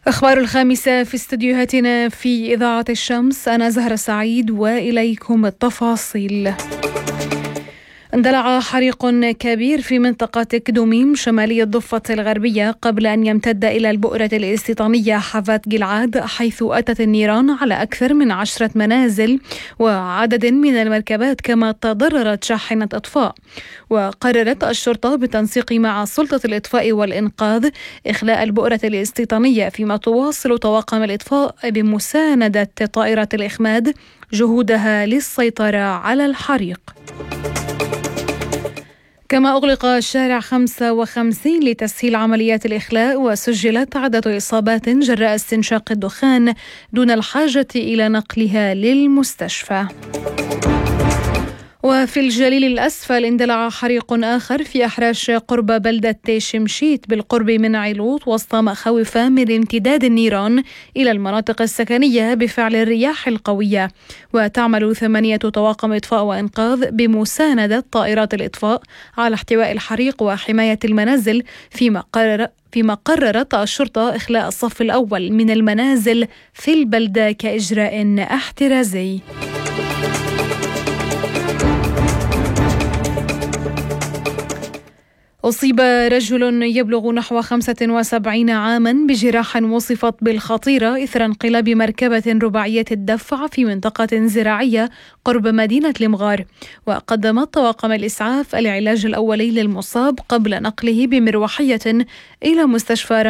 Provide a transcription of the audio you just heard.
أخبار الخامسة في استديوهاتنا في إذاعة الشمس. أنا زهرة سعيد وإليكم التفاصيل. اندلع حريق كبير في منطقة كدوميم شمالي الضفة الغربية قبل أن يمتد إلى البؤرة الاستيطانية حافات جلعاد، حيث أتت النيران على أكثر من 10 منازل وعدد من المركبات، كما تضررت شاحنة إطفاء. وقررت الشرطة بالتنسيق مع سلطة الإطفاء والإنقاذ إخلاء البؤرة الاستيطانية، فيما تواصل طواقم الإطفاء بمساندة طائرة الإخماد جهودها للسيطرة على الحريق. كما أغلق شارع 55 لتسهيل عمليات الإخلاء، وسجلت عدة إصابات جراء استنشاق الدخان دون الحاجة إلى نقلها للمستشفى. وفي الجليل الأسفل اندلع حريق آخر في أحراش قرب بلدة شمشيت بالقرب من علوط، وسط مخاوف من امتداد النيران إلى المناطق السكنية بفعل الرياح القوية. وتعمل 8 طواقم إطفاء وإنقاذ بمساندة طائرات الإطفاء على احتواء الحريق وحماية المنازل، فيما قررت الشرطة إخلاء الصف الأول من المنازل في البلدة كإجراء احترازي. أصيب رجل يبلغ نحو 75 عاما بجراح وصفت بالخطيرة إثر انقلاب مركبة رباعية الدفع في منطقة زراعية قرب مدينة المغار. وقدمت طواقم الإسعاف العلاج الأولي للمصاب قبل نقله بمروحية إلى مستشفى